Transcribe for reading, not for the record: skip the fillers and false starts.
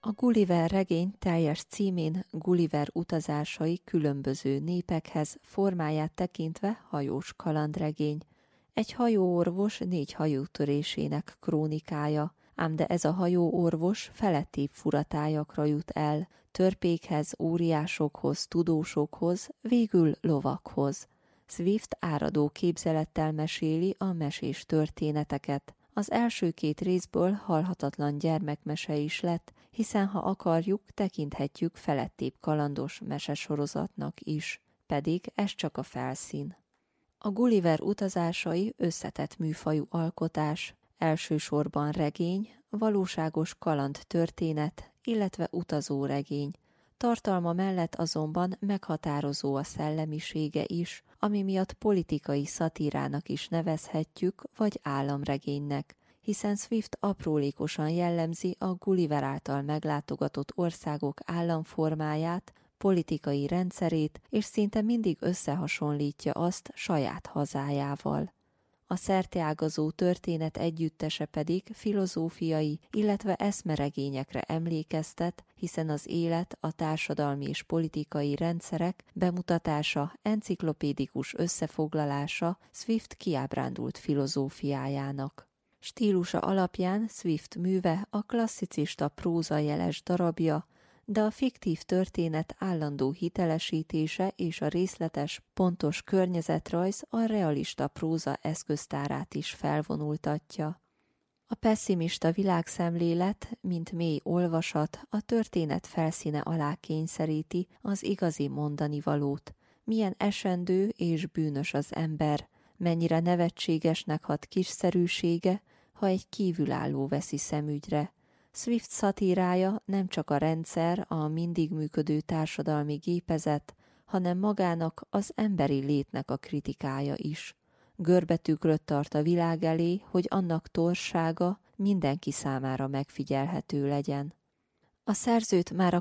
A Gulliver regény teljes címén Gulliver utazásai különböző népekhez formáját tekintve hajós kalandregény. Egy hajóorvos 4 hajótörésének krónikája, ám de ez a hajóorvos felettébb furatájakra jut el, törpékhez, óriásokhoz, tudósokhoz, végül lovakhoz. Swift áradó képzelettel meséli a mesés történeteket. Az első 2 részből halhatatlan gyermekmese is lett, hiszen ha akarjuk, tekinthetjük felettébb kalandos mesesorozatnak is, pedig ez csak a felszín. A Gulliver utazásai összetett műfajú alkotás, elsősorban regény, valóságos kalandtörténet, illetve utazóregény. Tartalma mellett azonban meghatározó a szellemisége is, ami miatt politikai szatírának is nevezhetjük, vagy államregénynek, hiszen Swift aprólékosan jellemzi a Gulliver által meglátogatott országok államformáját, politikai rendszerét, és szinte mindig összehasonlítja azt saját hazájával. A szerteágazó történet együttese pedig filozófiai, illetve eszmeregényekre emlékeztet, hiszen az élet, a társadalmi és politikai rendszerek bemutatása, enciklopédikus összefoglalása Swift kiábrándult filozófiájának. Stílusa alapján Swift műve a klasszicista prózajeles darabja, de a fiktív történet állandó hitelesítése és a részletes, pontos környezetrajz a realista próza eszköztárát is felvonultatja. A pesszimista világszemlélet, mint mély olvasat, a történet felszíne alá kényszeríti az igazi mondanivalót. Milyen esendő és bűnös az ember, mennyire nevetségesnek hat kiszerűsége, ha egy kívülálló veszi szemügyre. Swift szatírája nem csak a rendszer, a mindig működő társadalmi gépezet, hanem magának, az emberi létnek a kritikája is. Görbetükröt tart a világ elé, hogy annak torsága mindenki számára megfigyelhető legyen. A szerzőt már a